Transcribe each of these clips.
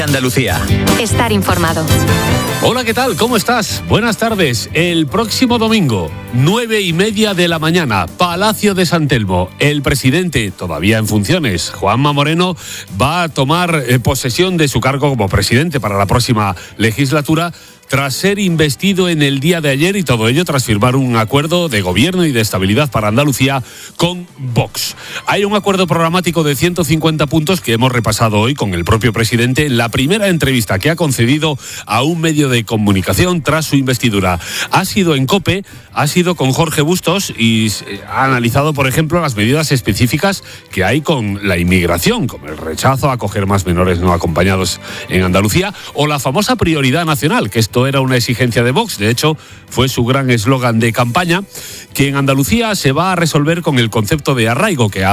Andalucía. Estar informado. Hola, ¿qué tal? ¿Cómo estás? Buenas tardes. El próximo domingo, 9:30 de la mañana, Palacio de San Telmo. El presidente, todavía en funciones, Juanma Moreno, va a tomar posesión de su cargo como presidente para la próxima legislatura, tras ser investido en el día de ayer, y todo ello tras firmar un acuerdo de gobierno y de estabilidad para Andalucía con Vox. Hay un acuerdo programático de 150 puntos que hemos repasado hoy con el propio presidente en la primera entrevista que ha concedido a un medio de comunicación tras su investidura. Ha sido en COPE, ha sido con Jorge Bustos y ha analizado, por ejemplo, las medidas específicas que hay con la inmigración, como el rechazo a acoger más menores no acompañados en Andalucía, o la famosa prioridad nacional, que esto era una exigencia de Vox. De hecho, fue su gran eslogan de campaña, que en Andalucía se va a resolver con el concepto de arraigo que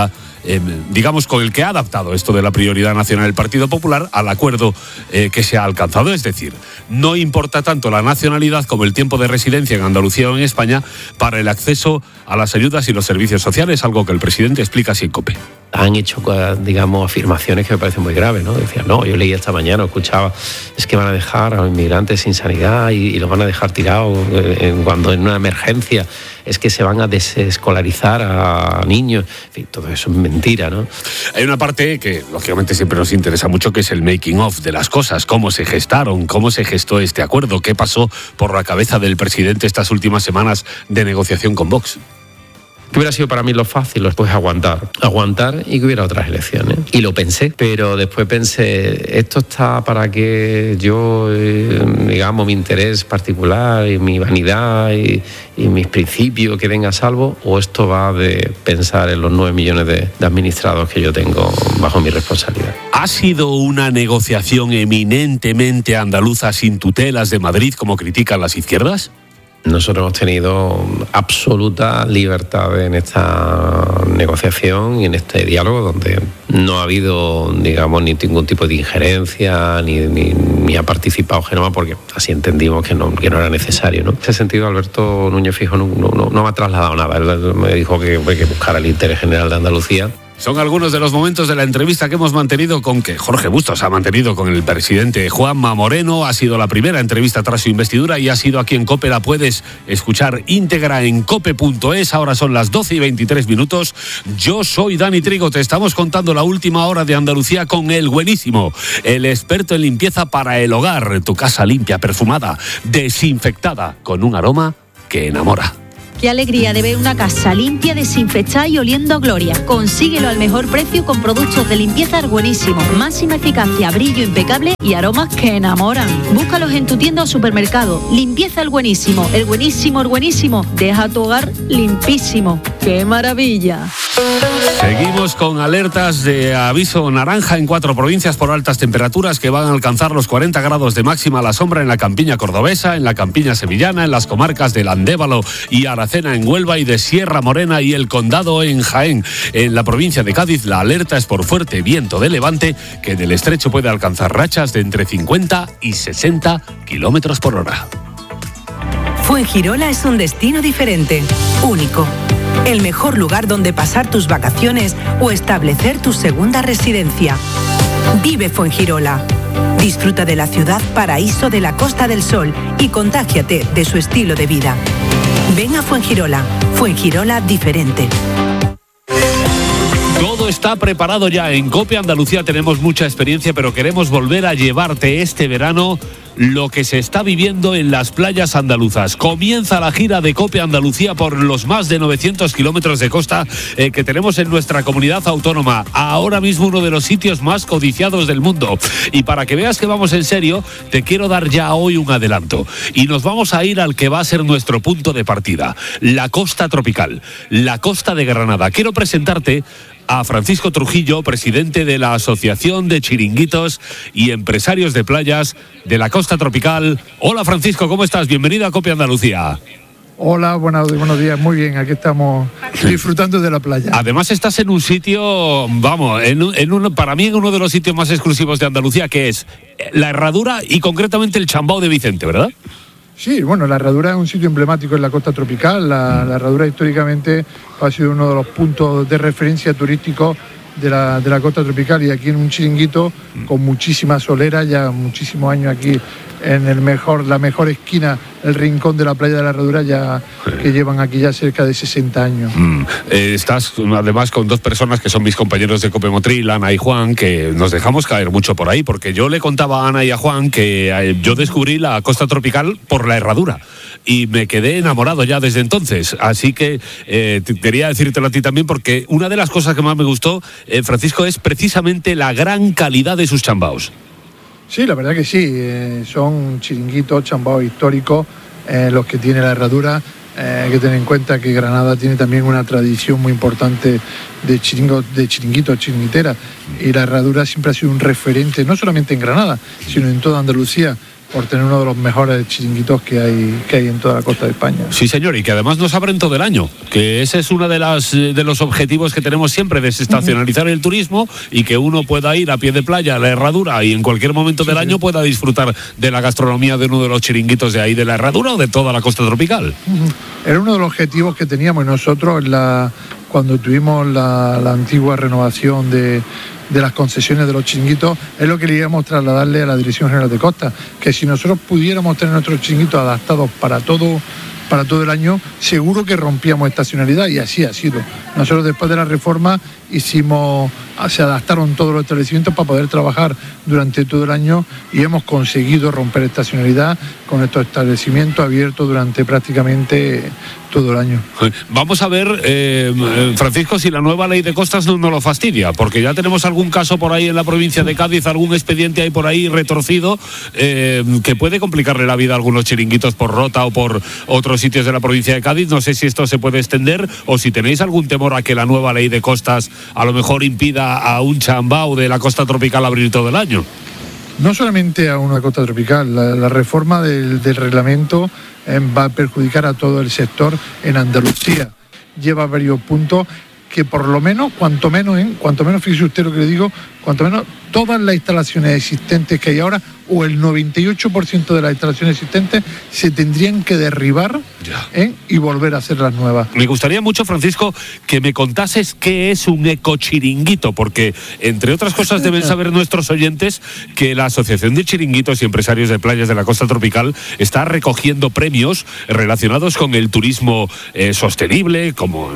con el que ha adaptado esto de la prioridad nacional el Partido Popular al acuerdo que se ha alcanzado. Es decir, no importa tanto la nacionalidad como el tiempo de residencia en Andalucía o en España para el acceso a las ayudas y los servicios sociales, algo que el presidente explica así en COPE. Han hecho, afirmaciones que me parecen muy graves, ¿no? Decían, yo leí esta mañana, escuchaba, es que van a dejar a los inmigrantes sin sanidad y los van a dejar tirados cuando en una emergencia, es que se van a desescolarizar a niños. En fin, todo eso es mentira, ¿no? Hay una parte que, lógicamente, siempre nos interesa mucho, que es el making of de las cosas, cómo se gestaron, cómo se gestó este acuerdo, qué pasó por la cabeza del presidente estas últimas semanas de negociación con Vox. ¿Qué hubiera sido para mí lo fácil? Pues aguantar y que hubiera otras elecciones. Y lo pensé, pero después pensé, esto está para que yo, mi interés particular y mi vanidad y mis principios queden a salvo, o esto va de pensar en los 9 millones de administrados que yo tengo bajo mi responsabilidad. ¿Ha sido una negociación eminentemente andaluza sin tutelas de Madrid, como critican las izquierdas? Nosotros hemos tenido absoluta libertad en esta negociación y en este diálogo, donde no ha habido, ni ningún tipo de injerencia, ni ha participado Genoma, porque así entendimos que no era necesario, ¿no? En ese sentido, Alberto Núñez Feijóo no me ha trasladado nada. Él me dijo que hay que buscar el interés general de Andalucía. Son algunos de los momentos de la entrevista que hemos mantenido que Jorge Bustos ha mantenido con el presidente Juanma Moreno. Ha sido la primera entrevista tras su investidura y ha sido aquí en COPE. La puedes escuchar íntegra en cope.es. Ahora son las 12:23. Yo soy Dani Trigo. Te estamos contando la última hora de Andalucía con El Buenísimo, el experto en limpieza para el hogar. Tu casa limpia, perfumada, desinfectada, con un aroma que enamora. Qué alegría de ver una casa limpia, desinfectada y oliendo a gloria. Consíguelo al mejor precio con productos de limpieza El Buenísimo. Máxima eficacia, brillo impecable y aromas que enamoran. Búscalos en tu tienda o supermercado. Limpieza El Buenísimo. El Buenísimo, El Buenísimo. Deja tu hogar limpísimo. ¡Qué maravilla! Seguimos con alertas de aviso naranja en 4 provincias por altas temperaturas que van a alcanzar los 40 grados de máxima a la sombra en la campiña cordobesa, en la campiña sevillana, en las comarcas del Andévalo y Aracena en Huelva y de Sierra Morena y el Condado en Jaén. En la provincia de Cádiz la alerta es por fuerte viento de levante que en el estrecho puede alcanzar rachas de entre 50 y 60 kilómetros por hora. Fuengirola es un destino diferente, único. El mejor lugar donde pasar tus vacaciones o establecer tu segunda residencia. Vive Fuengirola. Disfruta de la ciudad paraíso de la Costa del Sol y contágiate de su estilo de vida. Ven a Fuengirola. Fuengirola diferente. Todo está preparado ya. En COPE Andalucía tenemos mucha experiencia, pero queremos volver a llevarte este verano lo que se está viviendo en las playas andaluzas. Comienza la gira de COPE Andalucía por los más de 900 kilómetros de costa que tenemos en nuestra comunidad autónoma. Ahora mismo uno de los sitios más codiciados del mundo. Y para que veas que vamos en serio, te quiero dar ya hoy un adelanto. Y nos vamos a ir al que va a ser nuestro punto de partida, la costa tropical, la costa de Granada. Quiero presentarte a Francisco Trujillo, presidente de la Asociación de Chiringuitos y Empresarios de Playas de la Costa Tropical. Hola Francisco, ¿cómo estás? Bienvenido a COPE Andalucía. Hola, buenos días, muy bien, aquí estamos disfrutando de la playa. Además estás en un sitio, para mí en uno de los sitios más exclusivos de Andalucía, que es la Herradura y concretamente el Chambao de Vicente, ¿verdad? Sí, bueno, la Herradura es un sitio emblemático en la costa tropical. La Herradura históricamente ha sido uno de los puntos de referencia turísticos de la costa tropical, y aquí en un chiringuito con muchísima solera, ya muchísimos años aquí en la mejor esquina, el rincón de la playa de la Herradura, ya que llevan aquí ya cerca de 60 años. Estás además con dos personas que son mis compañeros de Cope Motril, Ana y Juan, que nos dejamos caer mucho por ahí, porque yo le contaba a Ana y a Juan que yo descubrí la costa tropical por la Herradura y me quedé enamorado ya desde entonces, así que quería decírtelo a ti también, porque una de las cosas que más me gustó, Francisco, es precisamente la gran calidad de sus chambaos. Sí, la verdad que sí, son chiringuitos, chambaos históricos, los que tiene la Herradura. Hay que tener en cuenta que Granada tiene también una tradición muy importante de chiringuitos, chiringuiteras, y la Herradura siempre ha sido un referente, no solamente en Granada, sino en toda Andalucía, por tener uno de los mejores chiringuitos que hay en toda la costa de España. Sí, señor, y que además nos abren todo el año, que ese es uno de los objetivos que tenemos siempre, desestacionalizar el turismo y que uno pueda ir a pie de playa a la Herradura y en cualquier momento del año pueda disfrutar de la gastronomía de uno de los chiringuitos de ahí de la Herradura o de toda la costa tropical. Era uno de los objetivos que teníamos nosotros cuando tuvimos la antigua renovación de las concesiones de los chiringuitos, es lo que le íbamos a trasladarle a la Dirección General de Costa, que si nosotros pudiéramos tener nuestros chiringuitos adaptados para todo el año, seguro que rompíamos estacionalidad, y así ha sido. Nosotros después de la reforma se adaptaron todos los establecimientos para poder trabajar durante todo el año, y hemos conseguido romper estacionalidad con estos establecimientos abiertos durante prácticamente todo el año. Vamos a ver, Francisco, si la nueva ley de costas no nos lo fastidia, porque ya tenemos algún caso por ahí en la provincia de Cádiz, algún expediente ahí por ahí retorcido, que puede complicarle la vida a algunos chiringuitos por Rota o por otros sitios de la provincia de Cádiz. No sé si esto se puede extender o si tenéis algún temor a que la nueva ley de costas a lo mejor impida a un chambao de la costa tropical abrir todo el año. No solamente a una costa tropical, la reforma del reglamento va a perjudicar a todo el sector en Andalucía. Lleva varios puntos que por lo menos, cuanto menos, fíjese usted lo que le digo, cuanto menos todas las instalaciones existentes que hay ahora, o el 98% de las instalaciones existentes, se tendrían que derribar y volver a hacer las nuevas. Me gustaría mucho, Francisco, que me contases qué es un ecochiringuito, porque, entre otras cosas, deben saber nuestros oyentes que la Asociación de Chiringuitos y Empresarios de Playas de la Costa Tropical está recogiendo premios relacionados con el turismo sostenible, como,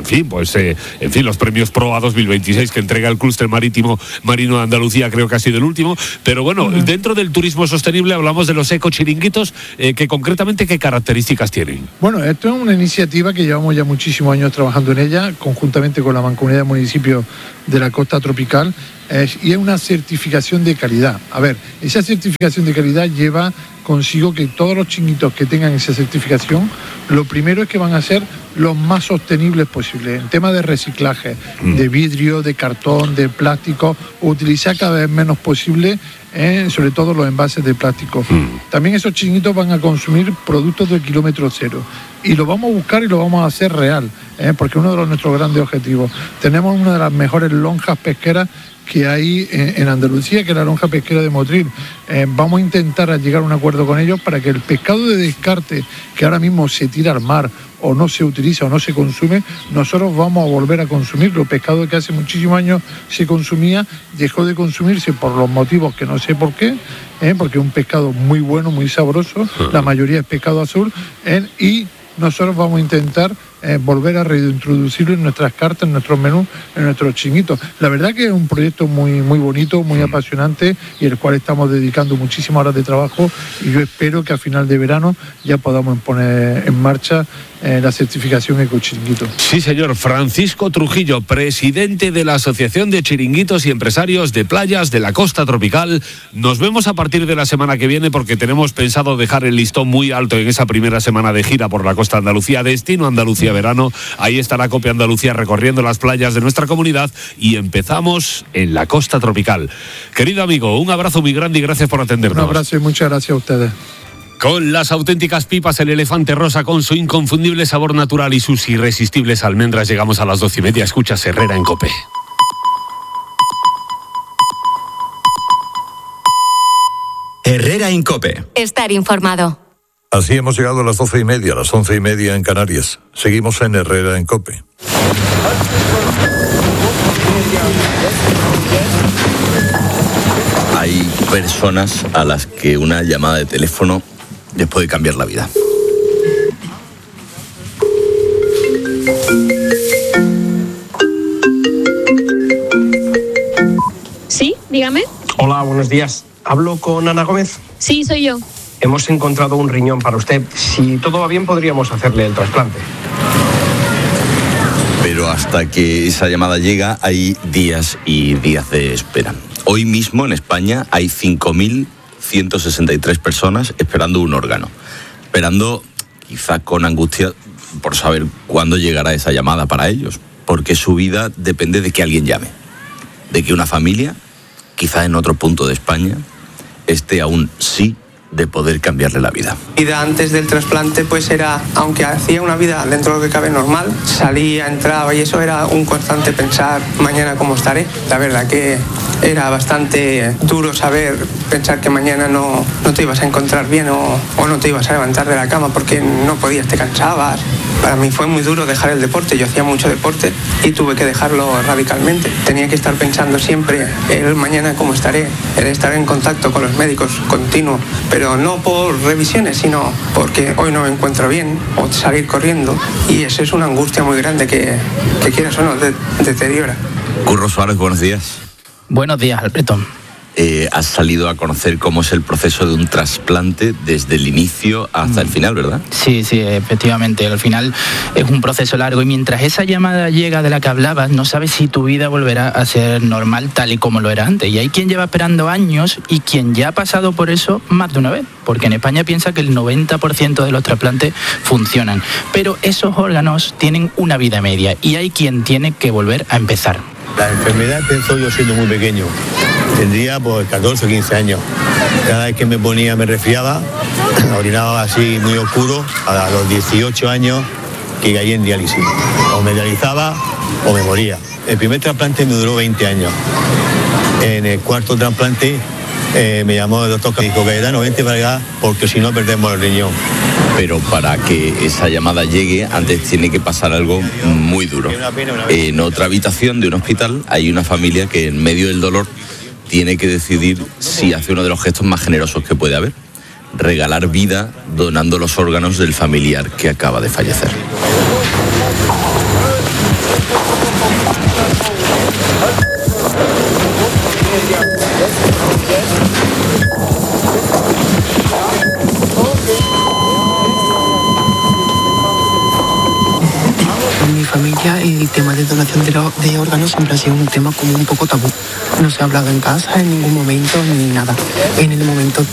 los premios PROA 2026 que entrega el Clúster Marino de Andalucía, creo que ha sido el último. Pero bueno, dentro del turismo sostenible hablamos de los ecochiringuitos, que concretamente, ¿qué características tienen? Bueno, esto es una iniciativa que llevamos ya muchísimos años trabajando en ella, conjuntamente con la Mancomunidad de Municipios de la Costa Tropical, y es una certificación de calidad. A ver, esa certificación de calidad lleva consigo que todos los chiringuitos que tengan esa certificación, lo primero es que van a ser los más sostenibles posibles, en tema de reciclaje, de vidrio, de cartón, de plástico, utilizar cada vez menos posible, sobre todo los envases de plástico. También esos chiringuitos van a consumir productos de kilómetro cero, y lo vamos a buscar y lo vamos a hacer real, porque uno de nuestros grandes objetivos, tenemos una de las mejores lonjas pesqueras que hay en Andalucía, que es la lonja pesquera de Motril. Vamos a intentar llegar a un acuerdo con ellos para que el pescado de descarte que ahora mismo se tira al mar o no se utiliza o no se consume, nosotros vamos a volver a consumirlo. Pescado que hace muchísimos años se consumía, dejó de consumirse por los motivos que no sé por qué, porque es un pescado muy bueno, muy sabroso, la mayoría es pescado azul, y nosotros vamos a intentar volver a reintroducirlo en nuestras cartas, en nuestros menús, en nuestros chiringuitos. La verdad que es un proyecto muy, muy bonito, muy apasionante, y el cual estamos dedicando muchísimas horas de trabajo, y yo espero que a final de verano ya podamos poner en marcha la certificación Ecochiringuito. Sí, señor. Francisco Trujillo, presidente de la Asociación de Chiringuitos y Empresarios de Playas de la Costa Tropical. Nos vemos a partir de la semana que viene, porque tenemos pensado dejar el listón muy alto en esa primera semana de gira por la costa de Andalucía, destino Andalucía verano. Ahí estará Cope Andalucía recorriendo las playas de nuestra comunidad, y empezamos en la Costa Tropical. Querido amigo, un abrazo muy grande y gracias por atendernos. Un abrazo y muchas gracias a ustedes. Con las auténticas pipas, el elefante rosa con su inconfundible sabor natural y sus irresistibles almendras, llegamos a las 12:30. Escuchas Herrera en COPE. Herrera en COPE. Estar informado. Así hemos llegado a las 12:30, a las 11:30 en Canarias. Seguimos en Herrera en COPE. Hay personas a las que una llamada de teléfono les puede cambiar la vida. Sí, dígame. Hola, buenos días. ¿Hablo con Ana Gómez? Sí, soy yo. Hemos encontrado un riñón para usted. Si todo va bien, podríamos hacerle el trasplante. Pero hasta que esa llamada llega, hay días y días de espera. Hoy mismo en España hay 5.163 personas esperando un órgano. Esperando, quizá con angustia, por saber cuándo llegará esa llamada para ellos. Porque su vida depende de que alguien llame. De que una familia, quizá en otro punto de España, esté a un sí de poder cambiarle la vida. Vida antes del trasplante pues era, aunque hacía una vida dentro de lo que cabe normal, salía, entraba y eso era un constante pensar mañana cómo estaré. La verdad que era bastante duro pensar que mañana no te ibas a encontrar bien o no te ibas a levantar de la cama porque no podías, te cansabas. Para mí fue muy duro dejar el deporte, yo hacía mucho deporte y tuve que dejarlo radicalmente. Tenía que estar pensando siempre el mañana cómo estaré, el estar en contacto con los médicos continuo, pero no por revisiones, sino porque hoy no me encuentro bien o salir corriendo y eso es una angustia muy grande que quieras o no, deteriora. Curro Suárez, buenos días. Buenos días, Alberto. Has salido a conocer cómo es el proceso de un trasplante desde el inicio hasta el final, ¿verdad? Sí, efectivamente. Al final es un proceso largo y mientras esa llamada llega de la que hablabas, no sabes si tu vida volverá a ser normal tal y como lo era antes. Y hay quien lleva esperando años y quien ya ha pasado por eso más de una vez. Porque en España piensa que el 90% de los trasplantes funcionan. Pero esos órganos tienen una vida media y hay quien tiene que volver a empezar. La enfermedad empezó yo siendo muy pequeño. Tendría pues 14 o 15 años. Cada vez que me resfriaba, orinaba así muy oscuro, a los 18 años que caí en diálisis. O me dializaba o me moría. El primer trasplante me duró 20 años. En el cuarto trasplante me llamó el doctor que dijo, Cayetano, vente para acá porque si no perdemos el riñón. Pero para que esa llamada llegue, antes tiene que pasar algo muy duro. En otra habitación de un hospital hay una familia que en medio del dolor tiene que decidir si hace uno de los gestos más generosos que puede haber: regalar vida donando los órganos del familiar que acaba de fallecer. Familia, el tema de donación de órganos siempre ha sido un tema como un poco tabú. No se ha hablado en casa en ningún momento ni nada. En el momento